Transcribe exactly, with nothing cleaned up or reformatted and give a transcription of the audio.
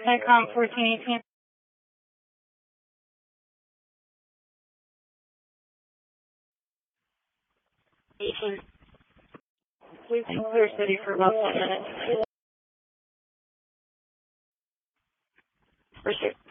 SATCOM fourteen eighteen. eighteen. We've been Clear City for about ten minutes. Pursuit.